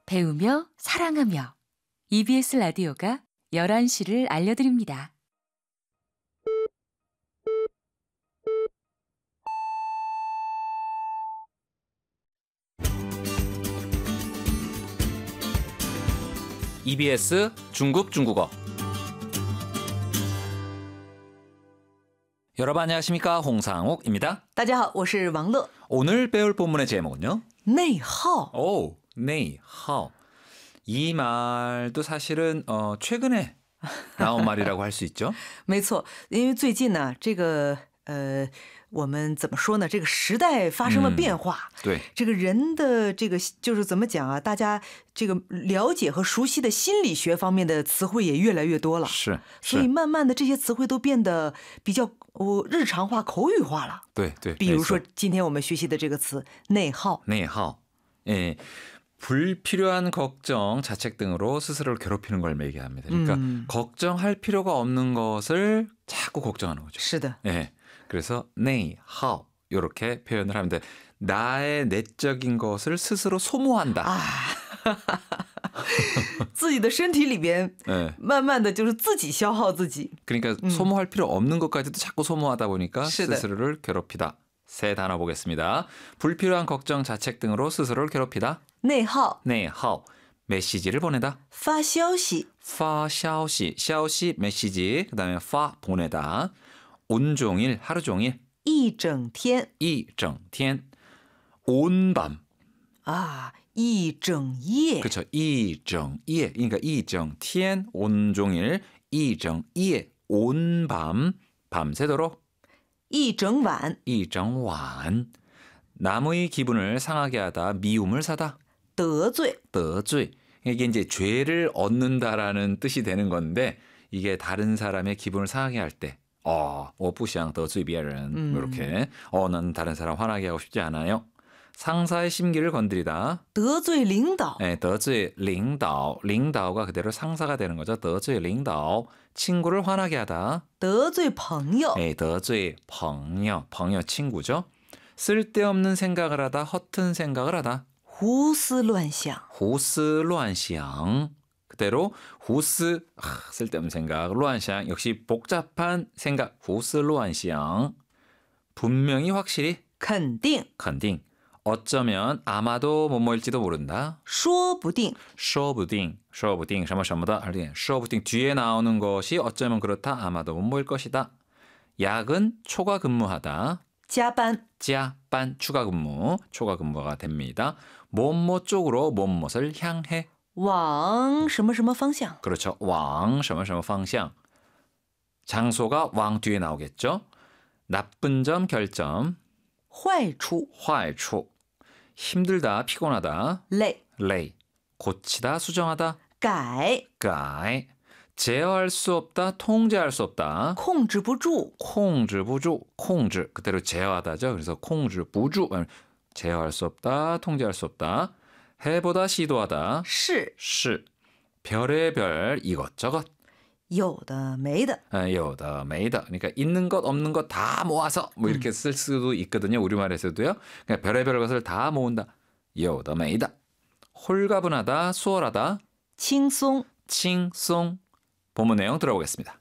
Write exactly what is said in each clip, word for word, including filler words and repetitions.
배우며 사랑하며 이비에스 라디오가 열한 시를 알려드립니다. 이비에스 중국 중국어. 여러분 안녕하십니까? 홍상욱입니다. 大家好，我是王乐。 오늘 배울 본문의 제목은요? 内耗。 오, 네이하오. 이 말도 사실은 어, 최근에 나온 말이라고 할 수 있죠. 没错，因为最近呢，这个呃，我们怎么说呢？这个时代发生了变化， 对， 这个人的这个就是怎么讲啊？大家这个了解和熟悉的心理学方面的词汇也越来越多了， 是， 所以慢慢的这些词汇都变得比较哦日常化、口语化了。 对对， 比如说没错今天我们学习的这个词内耗。 네이하오. 예. 불필요한 걱정, 자책 등으로 스스로를 괴롭히는 걸 얘기합니다. 그러니까 음. 걱정할 필요가 없는 것을 자꾸 걱정하는 거죠. 是的， 예. 그래서 네이하오 이렇게 표현을 하면 돼. 나의 내적인 것을 스스로 소모한다. 啊，自己的身体里边 예. 慢慢的就是自己消耗自己。 그러니까 소모할 필요 없는 것까지도 자꾸 소모하다 보니까 시대. 스스로를 괴롭히다. 세 단어 보겠습니다. 불필요한 걱정, 자책 등으로 스스로를 괴롭히다. 内耗， 네이하오. 메시지를 보내다. 发消息， 파 샤오시, 샤오시 메시지. 그다음에 파 보내다. 온종일, 하루 종일. 一整天 이정티엔. 온밤. 啊，一整夜， 그렇죠. 이정예. 그러니까 이정티엔 온종일, 이정예 온밤 밤새도록. 一整晚， 이정완. 남의 기분을 상하게 하다, 미움을 사다. 得罪， 得罪. 이게 이제 죄를 얻는다라는 뜻이 되는 건데 이게 다른 사람의 기분을 상하게 할 때, 어, 我不想得罪别人 음. 이렇게, 어, 난 다른 사람 화나게 하고 싶지 않아요. 상사의 심기를 건드리다. 得罪领导， 네, 得罪领导,领导가 그대로 상사가 되는 거죠. 得罪领导, 친구를 화나게 하다. 得罪朋友， 네, 得罪朋友, 朋友 친구죠. 쓸데없는 생각을 하다, 허튼 생각을 하다. 胡思乱想， 후스 루안시앙. 그대로 후스, 아, 쓸데없는 생각, 루안시앙. 역시 복잡한 생각, 후스 루안시앙. 분명히 확실히, 肯定， 컨딩. 어쩌면 아마도 뭐뭐일지도 모른다. 说不定， 쇼부딩, 쇼부딩, 什么什么的. 쇼부딩 뒤에 나오는 것이 어쩌면 그렇다, 아마도 뭐뭐일 것이다. 야근, 초과 근무하다. 加班， 加班, 추가 근무, 초과 근무가 됩니다. 뭐뭐 쪽으로 뭐뭇을 향해. 往什么什么方向， 그렇죠. 왕, 什么什么方向. 장소가 왕 뒤에 나오겠죠. 나쁜 점, 결점, 坏处， 坏处. 힘들다, 피곤하다, 累， 레이. 고치다, 수정하다, 改， 가이. 제어할 수 없다, 통제할 수 없다. 控制不住， 控制不住, 控制 그대로 제어하다죠. 그래서 控制不住, 제어할 수 없다, 통제할 수 없다. 해보다, 시도하다, 是 시. 별의 별, 이것저것. 有的没的， 아, 여다, 메이다. 그러니까 있는 것, 없는 것 다 모아서 뭐 이렇게 쓸 수도 있거든요. 우리말에서도요. 그러니까 별의별 것을 다 모은다. 여다, 메이다. 홀가분하다, 수월하다, 轻松， 칭송. 본문 내용 들어보겠습니다.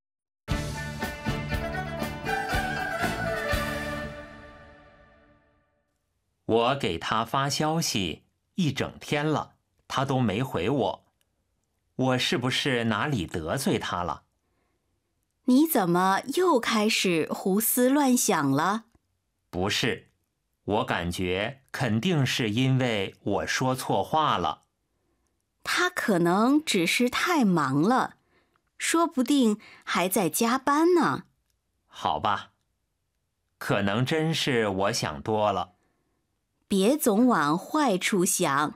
我给他发消息一整天了，他都没回我，我是不是哪里得罪他了？ 你怎么又开始胡思乱想了？ 不是，我感觉肯定是因为我说错话了。 他可能只是太忙了，说不定还在加班呢。 好吧，可能真是我想多了。 别总往坏处想，